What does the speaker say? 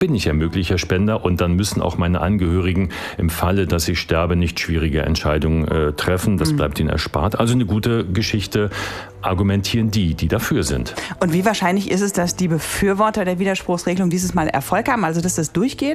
bin ich ja möglicher Spender und dann müssen auch meine Angehörigen im Falle, dass ich sterbe, nicht schwierige Entscheidungen treffen. Das bleibt ihnen erspart. Also eine gute Geschichte argumentieren die dafür sind. Und wie wahrscheinlich ist es, dass die Befürworter der Widerspruchsregelung dieses Mal Erfolg haben, also dass das durchgeht?